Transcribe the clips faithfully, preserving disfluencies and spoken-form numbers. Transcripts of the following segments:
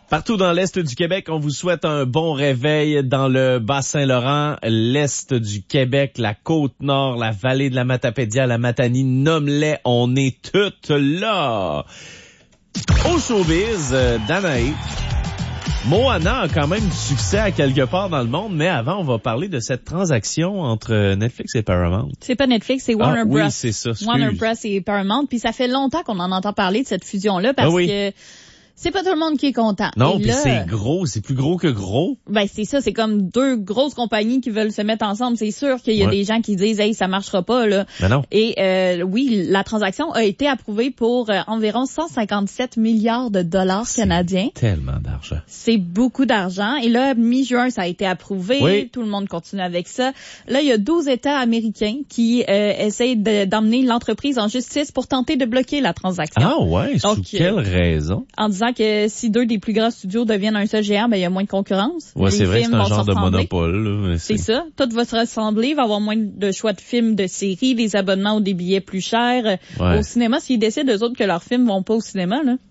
Partout dans l'Est du Québec, on vous souhaite un bon réveil dans le Bas-Saint-Laurent, l'Est du Québec, la Côte-Nord, la vallée de la Matapédia, la Matanie, nomme-les, on est toutes là. Au showbiz, euh, Danae, Moana a quand même du succès à quelque part dans le monde, mais avant, on va parler de cette transaction entre Netflix et Paramount. C'est pas Netflix, c'est Warner ah, Bros. Oui, c'est ça, excuse. Warner Bros. Et Paramount, puis ça fait longtemps qu'on en entend parler de cette fusion-là parce ah oui. que c'est pas tout le monde qui est content. Non, puis c'est gros, c'est plus gros que gros. Ben c'est ça, c'est comme deux grosses compagnies qui veulent se mettre ensemble. C'est sûr qu'il y a ouais. des gens qui disent, hey, ça marchera pas là. Ben non. Et euh, oui, la transaction a été approuvée pour euh, environ cent cinquante-sept milliards de dollars c'est canadiens. Tellement d'argent. C'est beaucoup d'argent. Et là, mi-juin, ça a été approuvé. Oui. Tout le monde continue avec ça. Là, il y a douze États américains qui euh, essayent de, d'emmener l'entreprise en justice pour tenter de bloquer la transaction. Ah ouais. Donc, sous quelle euh, raison? En disant que si deux des plus grands studios deviennent un seul géant, ben il y a moins de concurrence. Ouais, c'est vrai que c'est un genre de monopole. Là, c'est... c'est ça. Tout va se ressembler. Il va y avoir moins de choix de films, de séries, des abonnements ou des billets plus chers. Ouais. Au cinéma, s'ils décident eux autres que leurs films vont pas au cinéma, là.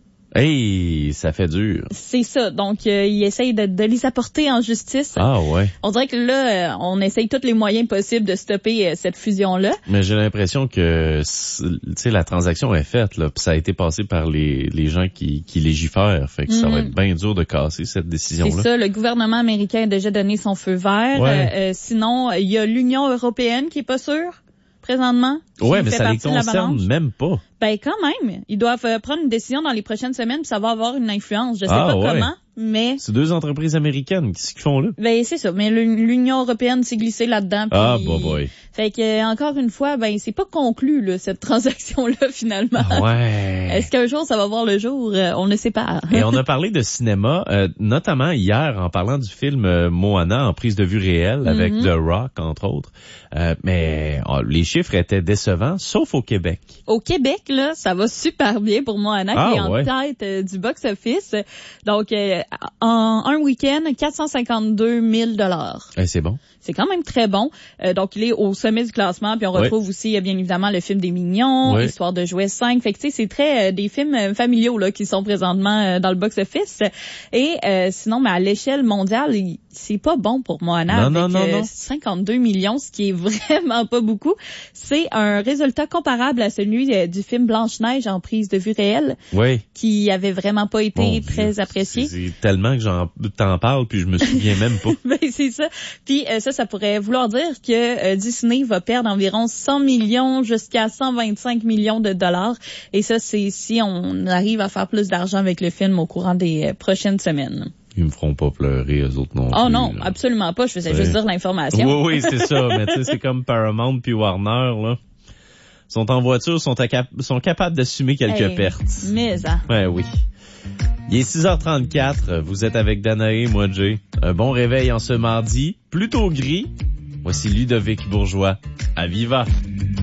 Hey, ça fait dur. C'est ça. Donc, euh, ils essayent de, de les apporter en justice. Ah ouais. On dirait que là, on essaye tous les moyens possibles de stopper euh, cette fusion-là. Mais j'ai l'impression que, tu sais, la transaction est faite, là, puis ça a été passé par les, les gens qui, qui légifèrent. Fait que mm-hmm. ça va être bien dur de casser cette décision-là. C'est ça. Le gouvernement américain a déjà donné son feu vert. Ouais. Euh, sinon, il y a l'Union européenne qui est pas sûre. Présentement. Ouais, mais ça les concerne même pas. Ben, quand même. Ils doivent euh, prendre une décision dans les prochaines semaines puis ça va avoir une influence. Je sais ah, pas ouais. comment, mais... C'est deux entreprises américaines. Qu'est-ce qu'ils font là? Ben, c'est ça. Mais l'Union européenne s'est glissée là-dedans. Puis... Ah, bah, boy. Fait que, euh, encore une fois, ben, c'est pas conclu, là, cette transaction-là, finalement. Ouais. Est-ce qu'un jour ça va voir le jour? Euh, on ne sait pas. Et on a parlé de cinéma, euh, notamment hier, en parlant du film euh, Moana en prise de vue réelle, avec mm-hmm. The Rock, entre autres. Euh, mais oh, les chiffres étaient décevants, sauf au Québec. Au Québec, là, ça va super bien pour Moana, ah, qui est en ouais. tête euh, du box-office. Donc, euh, en un week-end, quatre cent cinquante-deux mille dollars. Eh, c'est bon. C'est quand même très bon. Euh, donc, il est au sommet du classement. Puis on retrouve oui. aussi, bien évidemment, le film des Mignons, oui. Histoire de jouets cinq. Fait que, tu sais, c'est très euh, des films euh, familiaux là qui sont présentement euh, dans le box-office. Et euh, sinon, mais à l'échelle mondiale, il, c'est pas bon pour Moana. Non, avec non, non, euh, non. cinquante-deux millions, ce qui est vraiment pas beaucoup. C'est un résultat comparable à celui euh, du film Blanche-Neige en prise de vue réelle. Oui. Qui avait vraiment pas été Mon très Dieu. apprécié. C'est, c'est tellement que j'en t'en parle puis je me souviens même pas. Ben, c'est ça. Puis euh, ça, ça pourrait vouloir dire que euh, Disney va perdre environ cent millions jusqu'à cent vingt-cinq millions de dollars. Et ça, c'est si on arrive à faire plus d'argent avec le film au courant des euh, prochaines semaines. Ils me feront pas pleurer, eux autres non Oh plus, non, là. absolument pas. Je faisais juste dire l'information. Oui, oui, c'est ça. Mais tu sais, c'est comme Paramount puis Warner, là. Sont en voiture, sont, à cap- sont capables d'assumer quelques hey, pertes. Mais ça. Ouais, oui. Il est six heures trente-quatre, vous êtes avec Danae, moi Jay. Un bon réveil en ce mardi, plutôt gris. Voici Ludovic Bourgeois. À Viva!